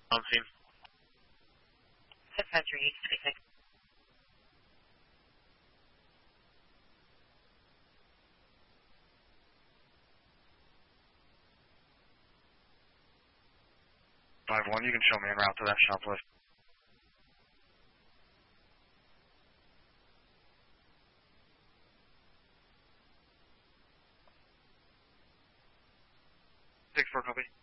On scene. 653 5-1, you can show me en route to that shop list. Six 4 copy.